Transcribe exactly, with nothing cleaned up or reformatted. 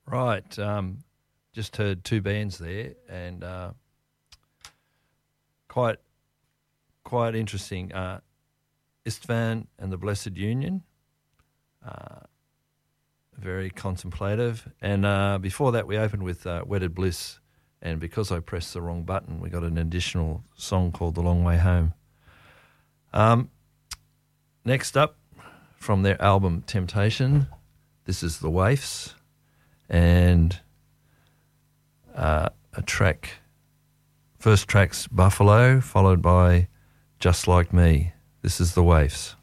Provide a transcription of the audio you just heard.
Right. Um, just heard two bands there, and uh, quite quite interesting. Uh, Istvan and the Blessed Union, uh, very contemplative. And uh, before that, we opened with uh, Wedded Bliss, and because I pressed the wrong button, we got an additional song called The Long Way Home. Um, next up, from their album Temptation, this is The Waifs, and uh, a track, first track's Buffalo, followed by Just Like Me. This is The Waifs.